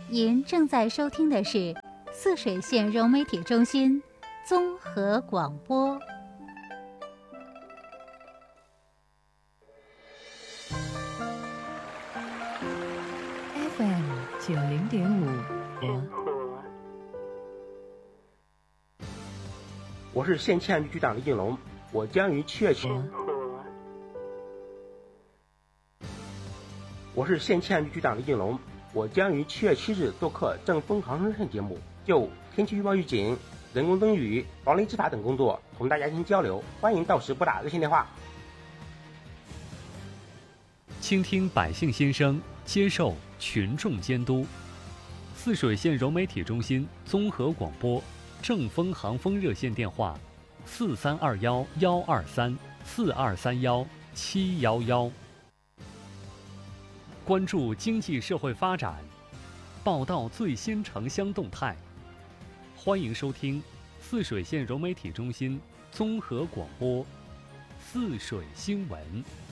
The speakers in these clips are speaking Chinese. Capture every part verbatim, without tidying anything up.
您正在收听的是泗水县融媒体中心综合广播。 F M 九零点五。 我是县县局长李景龙，我将于七月七。我是县县局长李景龙，我将于七月七日做客正风航热线节目，就天气预报预警、人工灯雨、防雷执法等工作同大家进行交流，欢迎到时拨打热线电话。 倾听百姓心声，接受群众监督。泗水县融媒体中心综合广播正风航风热线电话：四三二幺幺二三四二三幺七幺幺。关注经济社会发展，报道最新城乡动态。欢迎收听泗水县融媒体中心综合广播泗水新闻。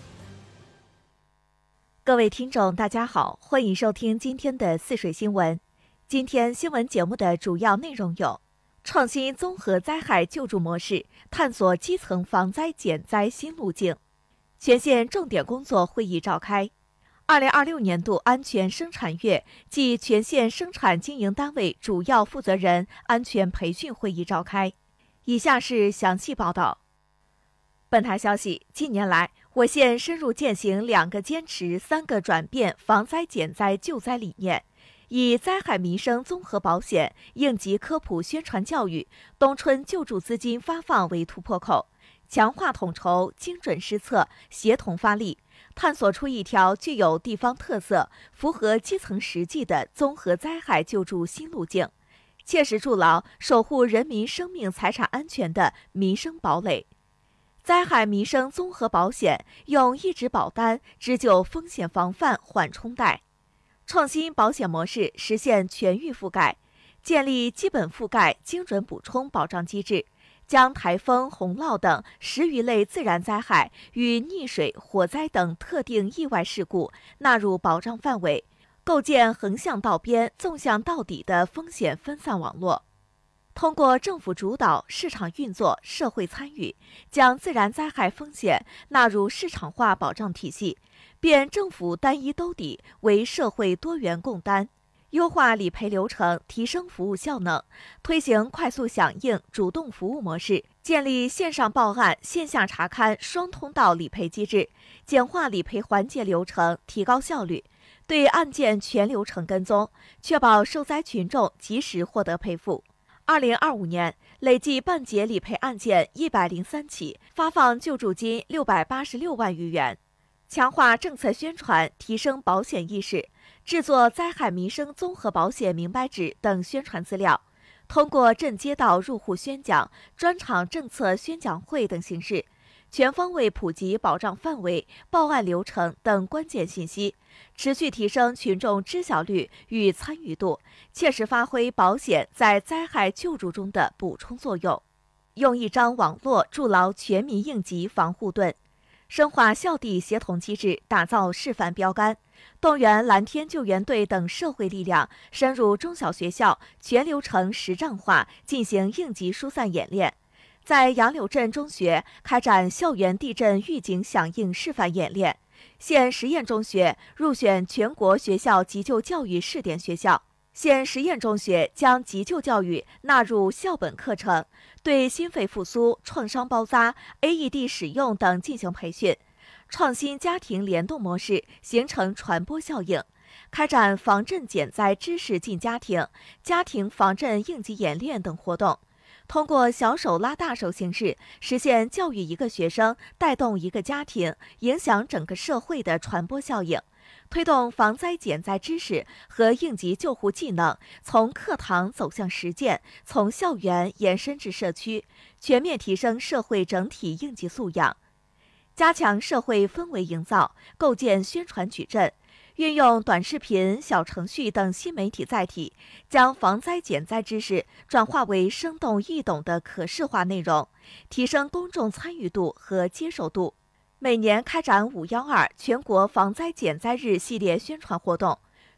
各位听众大家好，欢迎收听今天的泗水新闻。今天新闻节目的主要内容有：创新综合灾害救助模式，探索基层防灾减灾新路径。全县重点工作会议召开。二零二六年度安全生产月暨全县生产经营单位主要负责人安全培训会议召开。以下是详细报道。本台消息，近年来，我县深入践行两个坚持、三个转变防灾减灾救灾理念，以灾害民生综合保险、应急科普宣传教育、冬春救助资金发放为突破口，强化统筹、精准施策、协同发力，探索出一条具有地方特色、符合基层实际的综合灾害救助新路径，切实筑牢守护人民生命财产安全的民生堡垒。灾害民生综合保险用一纸保单织就风险防范缓冲带，创新保险模式实现全域覆盖，建立基本覆盖精准补充保障机制，将台风、洪涝等十余类自然灾害与溺水、火灾等特定意外事故纳入保障范围，构建横向到边、纵向到底的风险分散网络。通过政府主导、市场运作、社会参与，将自然灾害风险纳入市场化保障体系，变政府单一兜底为社会多元共担，优化理赔流程，提升服务效能，推行快速响应主动服务模式，建立线上报案、线下查勘双通道理赔机制，简化理赔环节流程，提高效率，对案件全流程跟踪，确保受灾群众及时获得赔付。二零二五年累计办结理赔案件一百零三起，发放救助金六百八十六万余元。强化政策宣传，提升保险意识，制作灾害民生综合保险明白纸等宣传资料，通过镇街道入户宣讲、专场政策宣讲会等形式，全方位普及保障范围、报案流程等关键信息，持续提升群众知晓率与参与度，切实发挥保险在灾害救助中的补充作用。用一张网络筑牢全民应急防护盾，深化校地协同机制，打造示范标杆，动员蓝天救援队等社会力量深入中小学校，全流程实战化进行应急疏散演练。在杨柳镇中学开展校园地震预警响应示范演练，县实验中学入选全国学校急救教育试点学校，县实验中学将急救教育纳入校本课程，对心肺复苏、创伤包扎、A E D 使用等进行培训，创新家庭联动模式，形成传播效应，开展防震减灾知识进家庭、家庭防震应急演练等活动。通过小手拉大手形式，实现教育一个学生带动一个家庭，影响整个社会的传播效应，推动防灾减灾知识和应急救护技能从课堂走向实践，从校园延伸至社区，全面提升社会整体应急素养，加强社会氛围营造，构建宣传矩阵，运用短视频、小程序等新媒体载体，将防灾减灾知识转化为生动易懂的可视化内容，提升公众参与度和接受度。每年开展五一二全国防灾减灾日系列宣传活动，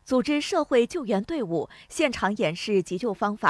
组织社会救援队伍现场演示急救方法，